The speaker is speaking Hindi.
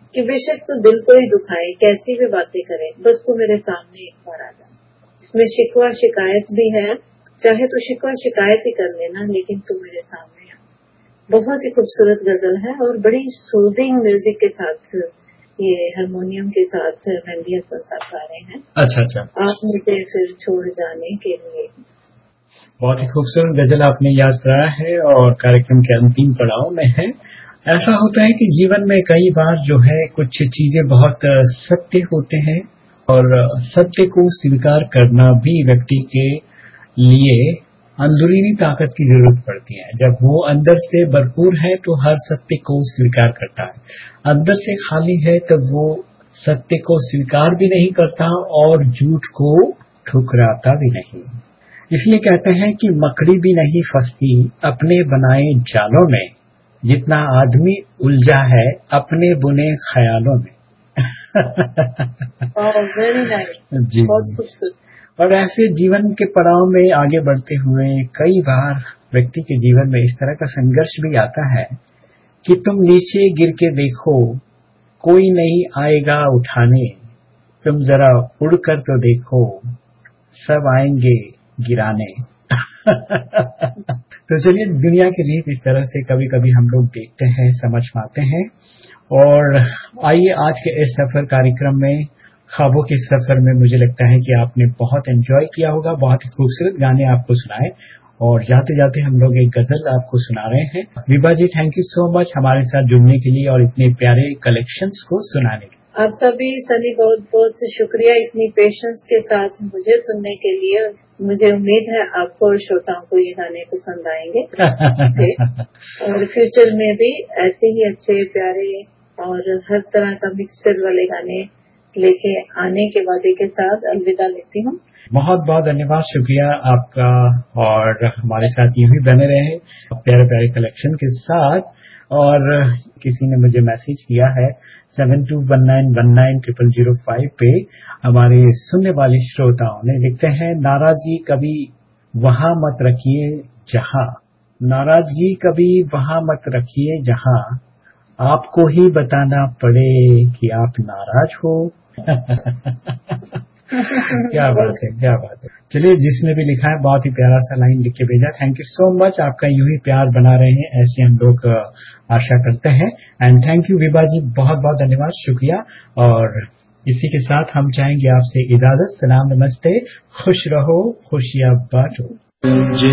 कि बेशक तू दिल को ही दुखाए, कैसी भी बातें करे, बस तू मेरे सामने एक बार आ जा। इसमें शिकवा शिकायत भी है, चाहे तू शिकवा शिकायत ही कर लेना, लेकिन तू मेरे सामने आ। बहुत ही खूबसूरत गजल है और बड़ी सूदिंग म्यूजिक के साथ, ये हारमोनियम के साथ मेहंदी हसन साहब गा रहे हैं। अच्छा। आप मुझे फिर छोड़ जाने के लिए। बहुत ही खूबसूरत गजल आपने याद कराया है और कार्यक्रम के अंतिम पड़ाव में है। ऐसा होता है कि जीवन में कई बार जो है कुछ चीजें बहुत सत्य होते हैं और सत्य को स्वीकार करना भी व्यक्ति के लिए अंदरूनी ताकत की जरूरत पड़ती है। जब वो अंदर से भरपूर है तो हर सत्य को स्वीकार करता है, अंदर से खाली है तब वो सत्य को स्वीकार भी नहीं करता और झूठ को ठुकराता भी नहीं। इसलिए कहते हैं कि मकड़ी भी नहीं फंसती अपने बनाए जालों में, जितना आदमी उलझा है अपने बुने ख्यालों में। वेरी नाइस, बहुत खूबसूरत। और ऐसे जीवन के पड़ाव में आगे बढ़ते हुए कई बार व्यक्ति के जीवन में इस तरह का संघर्ष भी आता है कि तुम नीचे गिर के देखो, कोई नहीं आएगा उठाने, तुम जरा उड़कर तो देखो, सब आएंगे गिराने। तो चलिए, दुनिया की रीत इस तरह से कभी कभी हम लोग देखते हैं, समझ पाते हैं। और आइए आज के इस सफर कार्यक्रम में, ख्वाबों के सफर में, मुझे लगता है कि आपने बहुत एंजॉय किया होगा, बहुत ही खूबसूरत गाने आपको सुनाए और जाते जाते हम लोग एक गजल आपको सुना रहे हैं। विभा जी, थैंक यू सो मच हमारे साथ जुड़ने के लिए और इतने प्यारे कलेक्शंस को सुनाने के लिए। आपका भी सनी बहुत बहुत शुक्रिया इतनी पेशेंस के साथ मुझे सुनने के लिए। मुझे उम्मीद है आपको और श्रोताओं को ये गाने पसंद आएंगे। और फ्यूचर में भी ऐसे ही अच्छे प्यारे और हर तरह का मिक्सचर वाले गाने लेके आने के वादे के साथ अलविदा लेती हूँ। बहुत बहुत धन्यवाद, शुक्रिया आपका। और हमारे साथ यूं ही बने रहे प्यारे प्यारे कलेक्शन के साथ। और किसी ने मुझे मैसेज किया है 7219190005 पे, हमारे सुनने वाले श्रोताओं ने लिखते हैं, नाराजगी कभी वहां मत रखिए जहां, नाराजगी कभी वहां मत रखिए जहां आपको ही बताना पड़े कि आप नाराज हो। क्या बात है, क्या बात है। चलिए, जिसने भी लिखा है बहुत ही प्यारा सा लाइन लिख के भेजा, थैंक यू सो मच। आपका यूं ही प्यार बना रहे हैं, ऐसे हम लोग आशा करते हैं। एंड थैंक यू विभा जी, बहुत बहुत धन्यवाद, शुक्रिया। और इसी के साथ हम चाहेंगे आपसे इजाजत। सलाम, नमस्ते, खुश रहो, खुशियां बांटो।